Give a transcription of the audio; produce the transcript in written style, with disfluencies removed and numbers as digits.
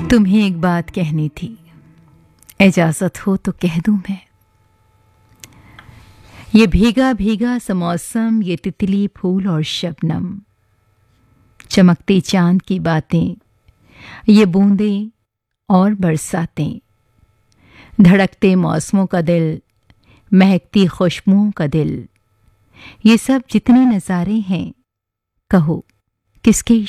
तुम्हें एक बात कहनी थी, इजाजत हो तो कह दूं मैं। ये भीगा भीगा सा मौसम, ये तितली फूल और शबनम, चमकते चांद की बातें, ये बूंदें और बरसातें, धड़कते मौसमों का दिल, महकती खुशबुओं का दिल, ये सब जितने नज़ारे हैं, कहो किसके